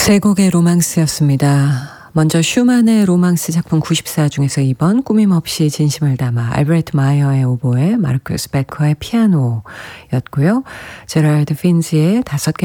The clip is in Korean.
세 곡의 로망스였습니다. 먼저 슈만의 로망스 작품 94 중에서 2번 꾸밈없이 진심을 담아 알브레트 마이어의 오보에 마르쿠스 베커의 피아노였고요. 제랄드 핀즈의 5개